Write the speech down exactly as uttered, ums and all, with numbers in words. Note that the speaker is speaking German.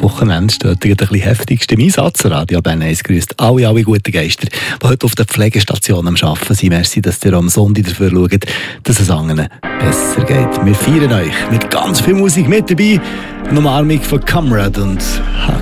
Wochenende steht ein bisschen heftigst im Einsatz. Radio Bern eins grüßt alle, alle guten Geister, die heute auf der Pflegestation am Arbeiten sind. Merci, dass ihr am Sonntag dafür schaut, dass es anderen besser geht. Wir feiern euch mit ganz viel Musik mit dabei. Eine Umarmung von Comrade und H